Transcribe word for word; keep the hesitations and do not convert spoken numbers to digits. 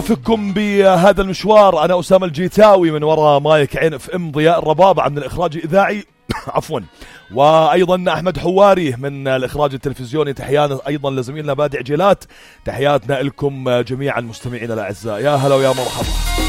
فيكم بهذا المشوار. أنا أسامة الجيتاوي من وراء مايك عين اف ام، ضياء الربابة من الإخراج الإذاعي عفوا، وأيضا أحمد حواري من الإخراج التلفزيوني. تحياتنا أيضا لزميلنا بادع جيلات. تحياتنا لكم جميعا مستمعينا الأعزاء، يا هلا ويا مرحبا.